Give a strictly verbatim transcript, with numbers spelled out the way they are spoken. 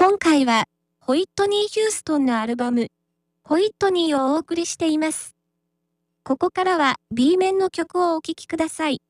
今回は、ホイットニー・ヒューストンのアルバム、ホイットニーをお送りしています。ここからは B 面の曲をお聴きください。